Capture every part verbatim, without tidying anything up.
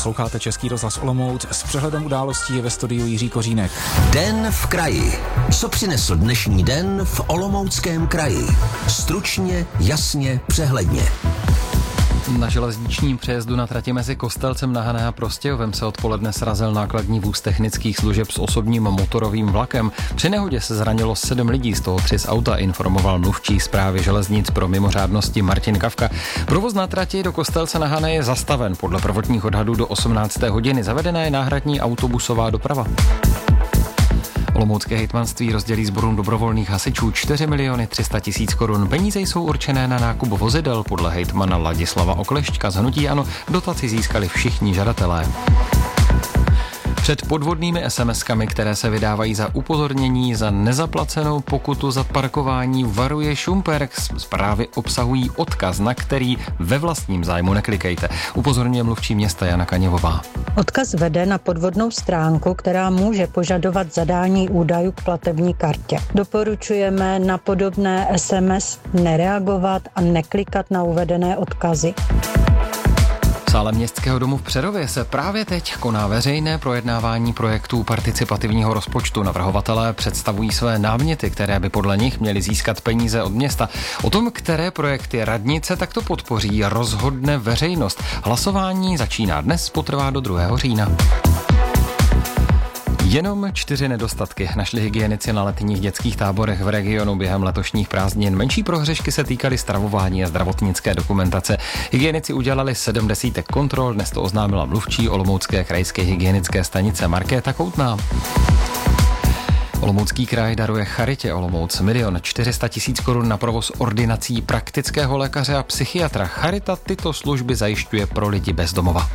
Posloucháte Český rozhlas Olomouc, s přehledem událostí je ve studiu Jiří Kořínek. Den v kraji. Co přinesl dnešní den v Olomouckém kraji? Stručně, jasně, přehledně. Na železničním přejezdu na trati mezi Kostelcem na Hané a Prostějovem se odpoledne srazil nákladní vůz technických služeb s osobním motorovým vlakem. Při nehodě se zranilo sedm lidí, z toho tři z auta, informoval mluvčí Správy železnic pro mimořádnosti Martin Kavka. Provoz na trati do Kostelce na Hané je zastaven. Podle prvotních odhadů do osmnácté hodiny zavedena je náhradní autobusová doprava. Olomoucké hejtmanství rozdělí sborům dobrovolných hasičů čtyři miliony tři sta tisíc korun. Peníze jsou určené na nákup vozidel. Podle hejtmana Ladislava Oklešťka z hnutí ANO dotaci získali všichni žadatelé. Před podvodnými es em eskami, které se vydávají za upozornění za nezaplacenou pokutu za parkování, varuje Šumperk. Zprávy obsahují odkaz, na který ve vlastním zájmu neklikejte. Upozorňuje mluvčí města Jana Kaněvová. Odkaz vede na podvodnou stránku, která může požadovat zadání údajů k platební kartě. Doporučujeme na podobné es em es nereagovat a neklikat na uvedené odkazy. V sále Městského domu v Přerově se právě teď koná veřejné projednávání projektů participativního rozpočtu. Navrhovatelé představují své náměty, které by podle nich měly získat peníze od města. O tom, které projekty radnice takto podpoří, rozhodne veřejnost. Hlasování začíná dnes, potrvá do druhého října. Jenom čtyři nedostatky našli hygienici na letních dětských táborech v regionu během letošních prázdnin. Menší prohřešky se týkaly stravování a zdravotnické dokumentace. Hygienici udělali sedm desítek kontrol, dnes to oznámila mluvčí Olomoucké krajské hygienické stanice Markéta Koutná. Olomoucký kraj daruje Charitě Olomouc milion čtyři sta tisíc korun na provoz ordinací praktického lékaře a psychiatra. Charita tyto služby zajišťuje pro lidi bez domova.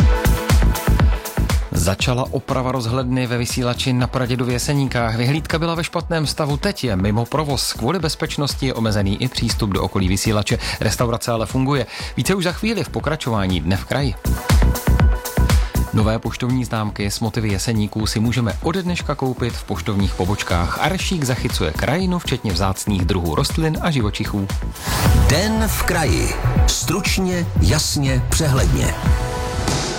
Začala oprava rozhledny ve vysílači na Pradědu v Jeseníkách. Vyhlídka byla ve špatném stavu, teď je mimo provoz. Kvůli bezpečnosti je omezený i přístup do okolí vysílače. Restaurace ale funguje. Více už za chvíli v pokračování Dne v kraji. Nové poštovní známky s motivy Jeseníků si můžeme ode dneška koupit v poštovních pobočkách. Aršík zachycuje krajinu, včetně vzácných druhů rostlin a živočichů. Den v kraji. Stručně, jasně, přehledně.